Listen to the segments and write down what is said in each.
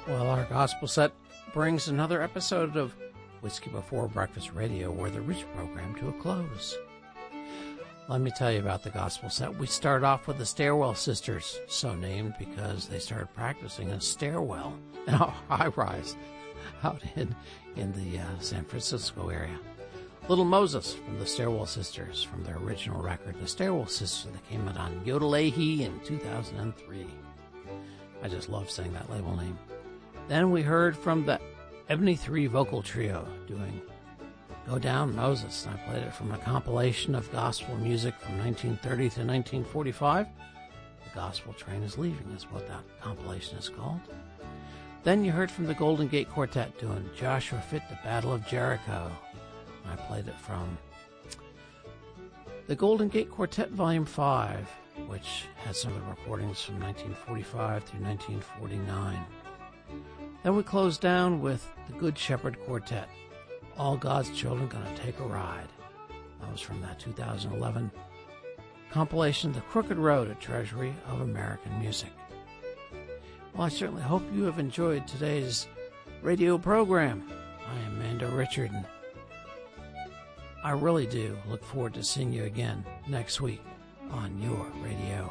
Well, our gospel set brings another episode of Whiskey Before Breakfast Radio, where the Rich program, to a close. Let me tell you about the gospel set. We start off with the Stairwell Sisters, so named because they started practicing in a stairwell in a high-rise out in the San Francisco area. Little Moses from the Stairwell Sisters, from their original record, The Stairwell Sisters, that came out on Yodel-A-Hee in 2003. I just love saying that label name. Then we heard from the Ebony 3 vocal trio doing Go Down Moses. I played it from a compilation of gospel music from 1930 to 1945. The Gospel Train is Leaving is what that compilation is called. Then you heard from the Golden Gate Quartet doing Joshua Fit, the Battle of Jericho. I played it from the Golden Gate Quartet Volume 5, which had some of the recordings from 1945 through 1949. Then we closed down with the Good Shepherd Quartet, All God's Children Gonna Take a Ride. That was from that 2011 compilation, The Crooked Road, a Treasury of American Music. Well, I certainly hope you have enjoyed today's radio program. I am Mando Richard, and I really do look forward to seeing you again next week on your radio.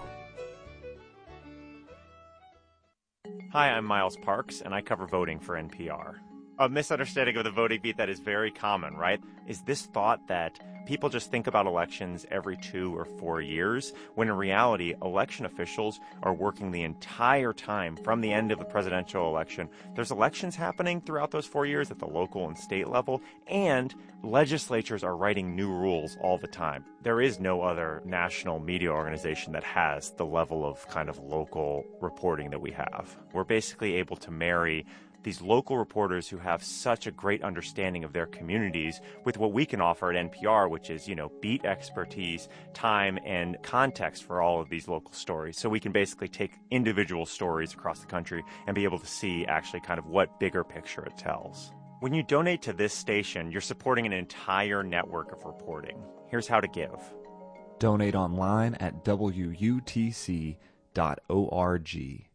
Hi, I'm Miles Parks, and I cover voting for NPR. A misunderstanding of the voting beat that is very common, right, is this thought that people just think about elections every 2 or 4 years, when in reality, election officials are working the entire time from the end of the presidential election. There's elections happening throughout those 4 years at the local and state level, and legislatures are writing new rules all the time. There is no other national media organization that has the level of kind of local reporting that we have. We're basically able to marry these local reporters who have such a great understanding of their communities with what we can offer at NPR, which is, beat expertise, time, and context for all of these local stories. So we can basically take individual stories across the country and be able to see actually kind of what bigger picture it tells. When you donate to this station, you're supporting an entire network of reporting. Here's how to give. Donate online at WUTC.org.